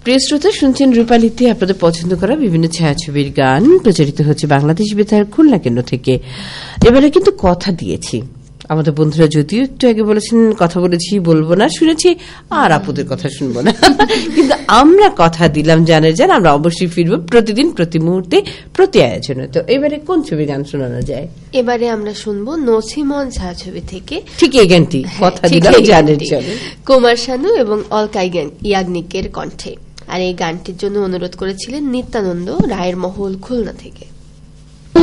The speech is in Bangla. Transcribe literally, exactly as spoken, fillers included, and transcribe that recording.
প্রিয় শ্রোতা, শুনছেন রূপালীতে আপনাদের পছন্দ করা বিভিন্ন ছায়াছবির গান প্রচারিত হচ্ছে বাংলাদেশ বেতার খুলনা কেন্দ্র থেকে। এবারে কিন্তু কথা দিয়েছি, আমাদের বন্ধুরা যদিও একটু আগে বলেছেন কথা বলেছি বলবো না, শুনেছি আর আপুদের কথা শুনবো না, কিন্তু আমরা কথা দিলাম জানের যান আমরা অবশ্যই ফিরবো প্রতিদিন প্রতি মুহূর্তে প্রতি আয়োজনে। তো এবারে কোন ছবির গান শোনানো যায়? এবারে আমরা শুনবো নছিমন ছায়াছবি থেকে ঠিক এই গানটি, কথা দিলাম জানের জন্য, কুমার শানু এবং অলকা ইয়াগনিকের কণ্ঠে। আর এই গানটির জন্য অনুরোধ করেছিলেন নিত্যানন্দ রায়ের মহল খুলনা থেকে।